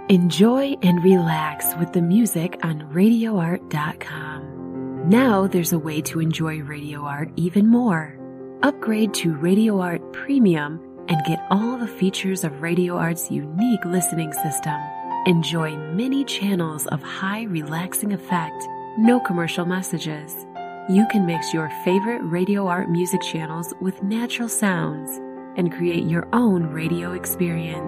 Enjoy and relax with the music on RadioArt.com. Now there's a way to enjoy Radio Art even more. Upgrade to Radio Art Premium and get all the features of Radio Art's unique listening system. Enjoy many channels of high relaxing effect, no commercial messages. You can mix your favorite Radio Art music channels with natural sounds and create your own radio experience.